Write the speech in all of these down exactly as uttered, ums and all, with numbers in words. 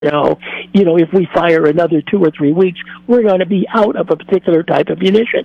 know, you know, if we fire another two or three weeks, we're going to be out of a particular type of munition.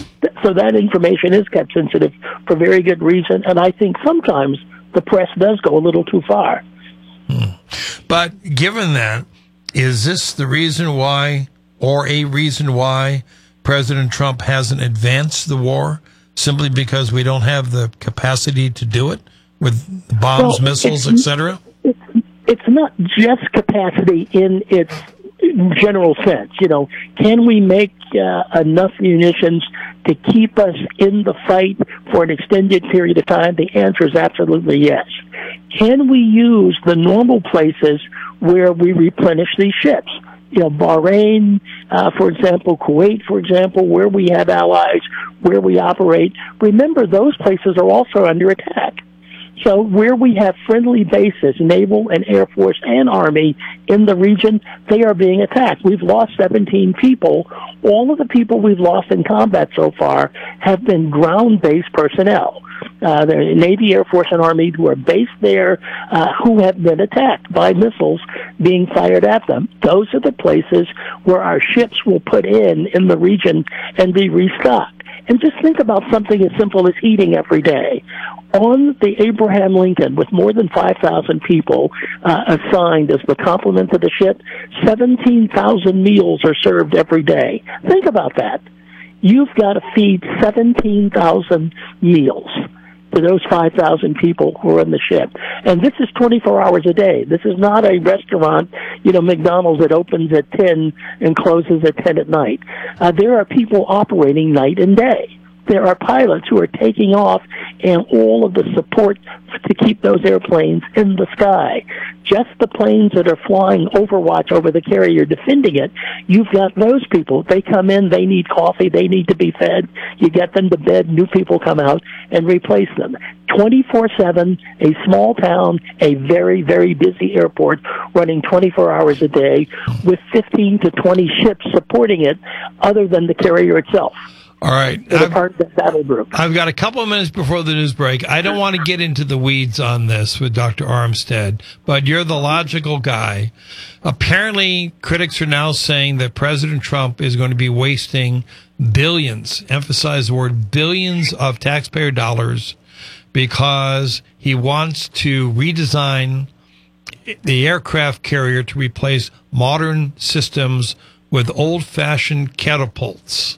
So that information is kept sensitive for very good reason, and I think sometimes the press does go a little too far. Hmm. But given that, is this the reason why, or a reason why, President Trump hasn't advanced the war? Simply because we don't have the capacity to do it with bombs, well, missiles, et cetera? It's, it's not just capacity in its general sense. You know, can we make uh, enough munitions to keep us in the fight for an extended period of time? The answer is absolutely yes. Can we use the normal places where we replenish these ships? You know, Bahrain, uh, for example, Kuwait, for example, where we have allies, where we operate. Remember, those places are also under attack. So where we have friendly bases, naval and air force and army in the region, they are being attacked. We've lost seventeen people. All of the people we've lost in combat so far have been ground-based personnel. Uh, the Navy, Air Force, and Army who are based there, uh, who have been attacked by missiles being fired at them. Those are the places where our ships will put in in the region and be restocked. And just think about something as simple as heating every day. On the Abraham Lincoln, with more than five thousand people uh, assigned as the complement to the ship, seventeen thousand meals are served every day. Think about that. You've got to feed seventeen thousand meals to those five thousand people who are on the ship. And this is twenty-four hours a day. This is not a restaurant, you know, McDonald's that opens at ten and closes at ten at night. Uh, there are people operating night and day. There are pilots who are taking off and all of the support to keep those airplanes in the sky. Just the planes that are flying Overwatch over the carrier defending it, you've got those people. They come in, they need coffee, they need to be fed. You get them to bed, new people come out and replace them. twenty-four seven, a small town, a very, very busy airport running twenty-four hours a day with fifteen to twenty ships supporting it other than the carrier itself. All right. I've, part of the battle group. I've got a couple of minutes before the news break. I don't want to get into the weeds on this with Doctor Armstead, but you're the logical guy. Apparently, critics are now saying that President Trump is going to be wasting billions, emphasize the word billions of taxpayer dollars, because he wants to redesign the aircraft carrier to replace modern systems with old-fashioned catapults.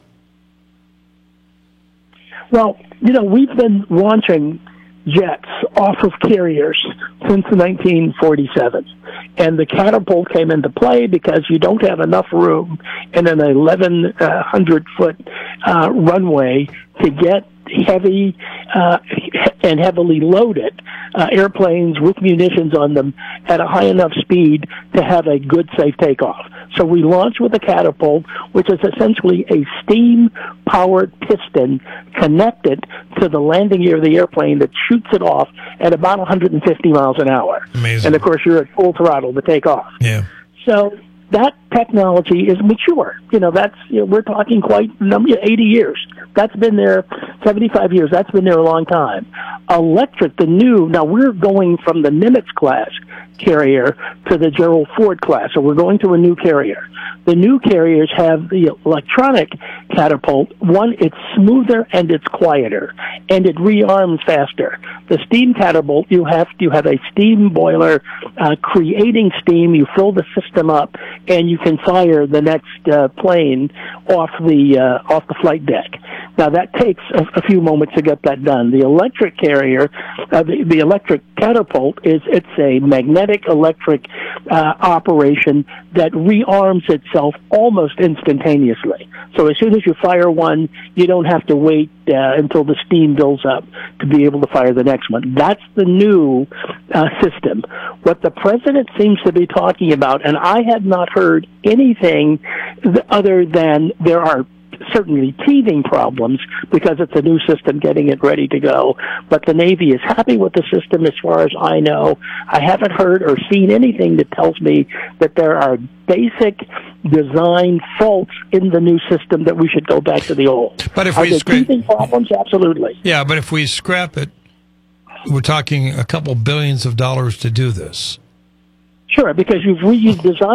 Well, you know, we've been launching jets off of carriers since nineteen forty-seven. And the catapult came into play because you don't have enough room in an eleven hundred foot uh, runway to get heavy uh, and heavily loaded uh, airplanes with munitions on them at a high enough speed to have a good, safe takeoff. So we launched with a catapult, which is essentially a steam-powered piston connected to the landing gear of the airplane that shoots it off at about one hundred fifty miles an hour. Amazing. And, of course, you're at full throttle to take off. Yeah. So that technology is mature. You know, that's, you know, we're talking quite number, eighty years. That's been there, seventy-five years. That's been there a long time. Electric, the new, now we're going from the Nimitz class carrier to the Gerald Ford class. So we're going to a new carrier. The new carriers have the electronic catapult. One, it's smoother and it's quieter, and it rearms faster. The steam catapult, you have you have a steam boiler uh, creating steam. You fill the system up, and you can fire the next uh, plane off the uh, off the flight deck. Now that takes a, a few moments to get that done. The electric carrier, uh, the, the electric catapult, is it's a magnetic electric uh, operation that rearms itself almost instantaneously. So as soon as you fire one, you don't have to wait uh, until the steam builds up to be able to fire the next one. That's the new uh, system. What the president seems to be talking about, and I have not heard anything other than there are certainly teething problems because it's a new system getting it ready to go. But the Navy is happy with the system as far as I know. I haven't heard or seen anything that tells me that there are basic design faults in the new system that we should go back to the old. But if are we there scrap teething problems? Absolutely. Yeah, but if we scrap it, we're talking a couple billions of dollars to do this. Sure, because you've redesigned